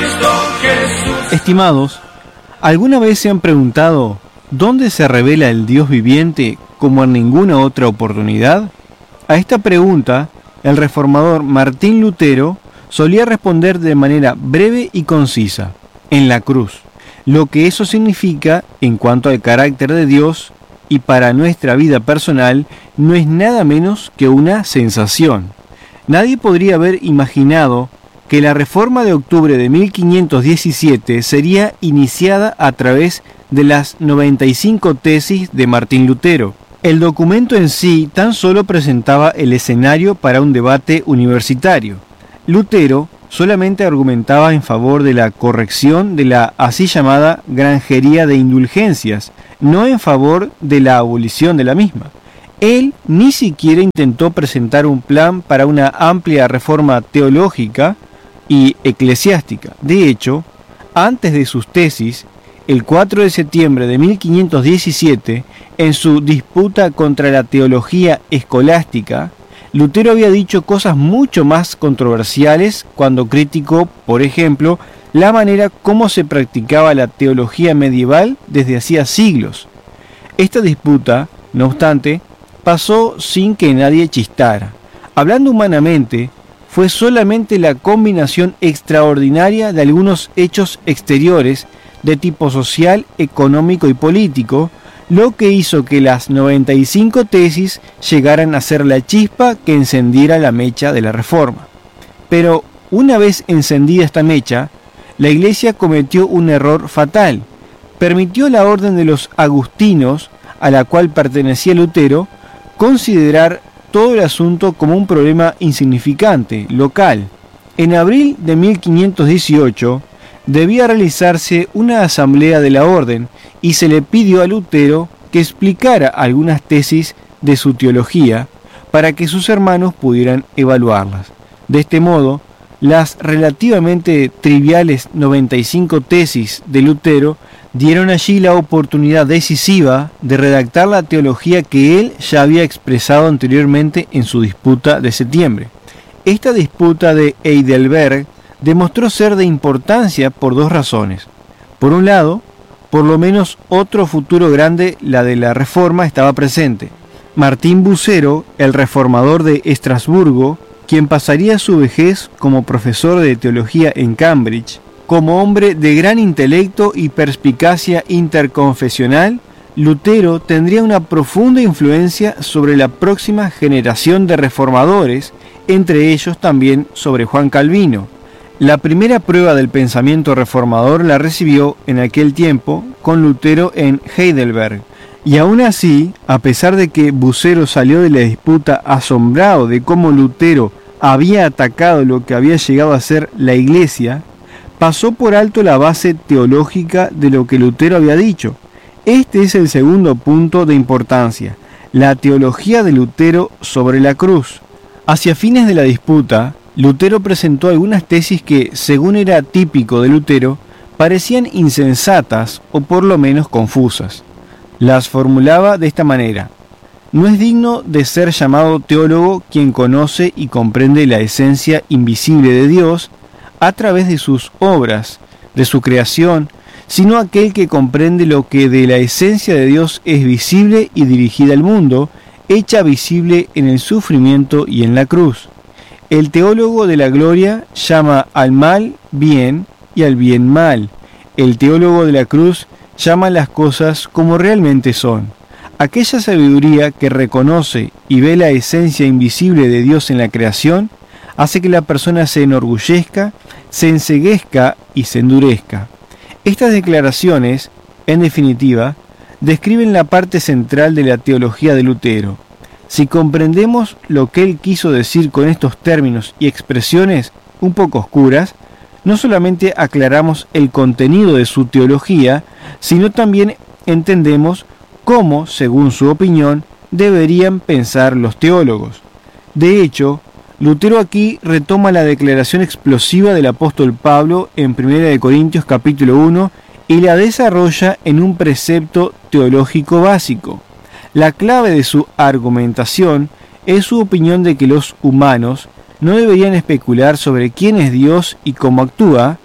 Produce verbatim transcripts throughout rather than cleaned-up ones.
Estimados, ¿alguna vez se han preguntado dónde se revela el Dios viviente como en ninguna otra oportunidad? A esta pregunta, el reformador Martín Lutero solía responder de manera breve y concisa: en la cruz. Lo que eso significa en cuanto al carácter de Dios y para nuestra vida personal no es nada menos que una sensación. Nadie podría haber imaginado que la Reforma de octubre de mil quinientos diecisiete sería iniciada a través de las noventa y cinco tesis de Martín Lutero. El documento en sí tan solo presentaba el escenario para un debate universitario. Lutero solamente argumentaba en favor de la corrección de la así llamada granjería de indulgencias, no en favor de la abolición de la misma. Él ni siquiera intentó presentar un plan para una amplia reforma teológica y eclesiástica. De hecho, antes de sus tesis, el cuatro de septiembre de mil quinientos diecisiete, en su disputa contra la teología escolástica, Lutero había dicho cosas mucho más controversiales cuando criticó, por ejemplo, la manera como se practicaba la teología medieval desde hacía siglos. Esta disputa, no obstante, pasó sin que nadie chistara. Hablando humanamente, fue solamente la combinación extraordinaria de algunos hechos exteriores de tipo social, económico y político, lo que hizo que las noventa y cinco tesis llegaran a ser la chispa que encendiera la mecha de la Reforma. Pero una vez encendida esta mecha, la Iglesia cometió un error fatal. Permitió la orden de los agustinos, a la cual pertenecía Lutero, considerar todo el asunto como un problema insignificante, local. En abril de mil quinientos dieciocho debía realizarse una asamblea de la orden y se le pidió a Lutero que explicara algunas tesis de su teología para que sus hermanos pudieran evaluarlas. De este modo, las relativamente triviales noventa y cinco tesis de Lutero dieron allí la oportunidad decisiva de redactar la teología que él ya había expresado anteriormente en su disputa de septiembre. Esta disputa de Heidelberg demostró ser de importancia por dos razones. Por un lado, por lo menos otro futuro grande, la de la Reforma, estaba presente. Martín Bucero, el reformador de Estrasburgo, quien pasaría su vejez como profesor de teología en Cambridge, como hombre de gran intelecto y perspicacia interconfesional, Lutero tendría una profunda influencia sobre la próxima generación de reformadores, entre ellos también sobre Juan Calvino. La primera prueba del pensamiento reformador la recibió en aquel tiempo con Lutero en Heidelberg. Y aún así, a pesar de que Bucero salió de la disputa asombrado de cómo Lutero había atacado lo que había llegado a ser la Iglesia, pasó por alto la base teológica de lo que Lutero había dicho. Este es el segundo punto de importancia, la teología de Lutero sobre la cruz. Hacia fines de la disputa, Lutero presentó algunas tesis que, según era típico de Lutero, parecían insensatas o por lo menos confusas. Las formulaba de esta manera: no es digno de ser llamado teólogo quien conoce y comprende la esencia invisible de Dios a través de sus obras, de su creación, sino aquel que comprende lo que de la esencia de Dios es visible y dirigida al mundo, hecha visible en el sufrimiento y en la cruz. El teólogo de la gloria llama al mal bien y al bien mal. El teólogo de la cruz llama las cosas como realmente son. Aquella sabiduría que reconoce y ve la esencia invisible de Dios en la creación, hace que la persona se enorgullezca, se enceguezca y se endurezca. Estas declaraciones, en definitiva, describen la parte central de la teología de Lutero. Si comprendemos lo que él quiso decir con estos términos y expresiones un poco oscuras, no solamente aclaramos el contenido de su teología, sino también entendemos cómo, según su opinión, deberían pensar los teólogos. De hecho, Lutero aquí retoma la declaración explosiva del apóstol Pablo en primera de Corintios capítulo uno y la desarrolla en un precepto teológico básico. La clave de su argumentación es su opinión de que los humanos no deberían especular sobre quién es Dios y cómo actúa,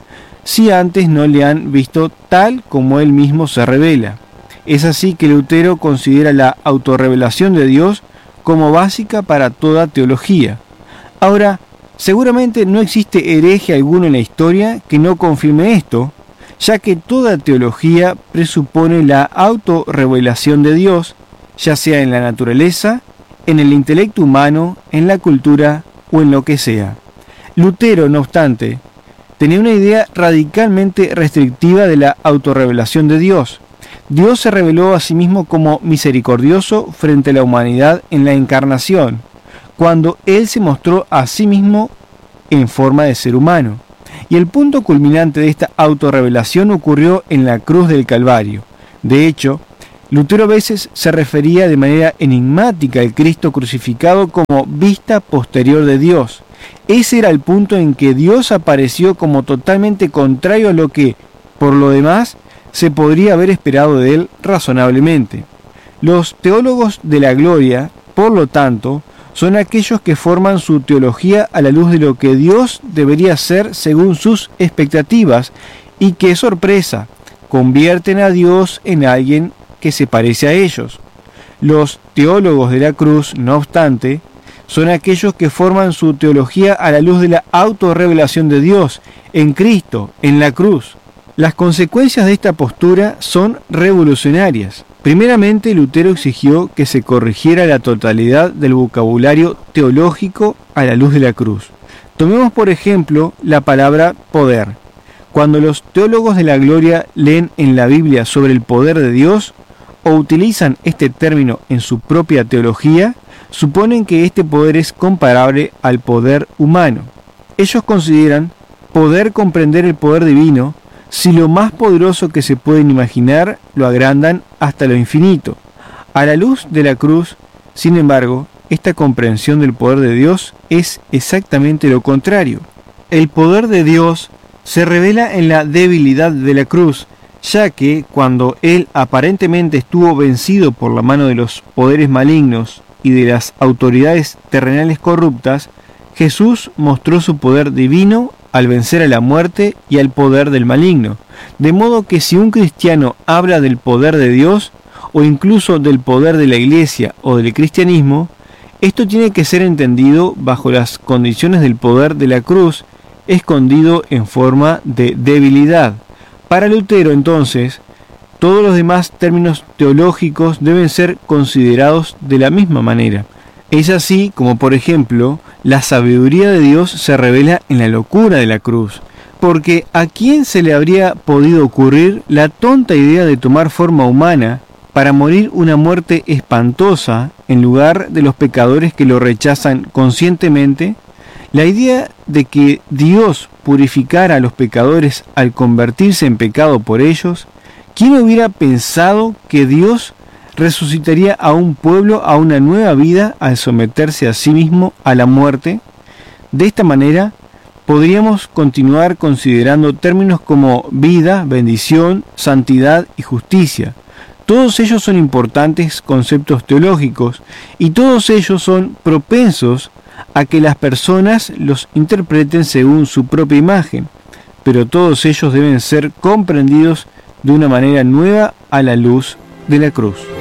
si antes no le han visto tal como él mismo se revela. Es así que Lutero considera la autorrevelación de Dios como básica para toda teología. Ahora, seguramente no existe hereje alguno en la historia que no confirme esto, ya que toda teología presupone la autorrevelación de Dios, ya sea en la naturaleza, en el intelecto humano, en la cultura o en lo que sea. Lutero, no obstante, tenía una idea radicalmente restrictiva de la autorrevelación de Dios. Dios se reveló a sí mismo como misericordioso frente a la humanidad en la encarnación, cuando Él se mostró a sí mismo en forma de ser humano. Y el punto culminante de esta autorrevelación ocurrió en la cruz del Calvario. De hecho, Lutero a veces se refería de manera enigmática al Cristo crucificado como vista posterior de Dios. Ese era el punto en que Dios apareció como totalmente contrario a lo que, por lo demás, se podría haber esperado de él razonablemente. Los teólogos de la gloria, por lo tanto, son aquellos que forman su teología a la luz de lo que Dios debería ser según sus expectativas y que, sorpresa, convierten a Dios en alguien que se parece a ellos. Los teólogos de la cruz, no obstante, son aquellos que forman su teología a la luz de la autorrevelación de Dios en Cristo, en la cruz. Las consecuencias de esta postura son revolucionarias. Primeramente, Lutero exigió que se corrigiera la totalidad del vocabulario teológico a la luz de la cruz. Tomemos por ejemplo la palabra poder. Cuando los teólogos de la gloria leen en la Biblia sobre el poder de Dios o utilizan este término en su propia teología, suponen que este poder es comparable al poder humano. Ellos consideran poder comprender el poder divino si lo más poderoso que se pueden imaginar lo agrandan hasta lo infinito. A la luz de la cruz, sin embargo, esta comprensión del poder de Dios es exactamente lo contrario. El poder de Dios se revela en la debilidad de la cruz, ya que cuando Él aparentemente estuvo vencido por la mano de los poderes malignos y de las autoridades terrenales corruptas, Jesús mostró su poder divino al vencer a la muerte y al poder del maligno. De modo que si un cristiano habla del poder de Dios, o incluso del poder de la Iglesia o del cristianismo, esto tiene que ser entendido bajo las condiciones del poder de la cruz, escondido en forma de debilidad. Para Lutero, entonces, todos los demás términos teológicos deben ser considerados de la misma manera. Es así como, por ejemplo, la sabiduría de Dios se revela en la locura de la cruz, porque ¿a quién se le habría podido ocurrir la tonta idea de tomar forma humana para morir una muerte espantosa en lugar de los pecadores que lo rechazan conscientemente? La idea de que Dios purificara a los pecadores al convertirse en pecado por ellos, ¿quién hubiera pensado que Dios resucitaría a un pueblo a una nueva vida al someterse a sí mismo a la muerte? De esta manera, podríamos continuar considerando términos como vida, bendición, santidad y justicia. Todos ellos son importantes conceptos teológicos y todos ellos son propensos a que las personas los interpreten según su propia imagen, pero todos ellos deben ser comprendidos de una manera nueva a la luz de la cruz.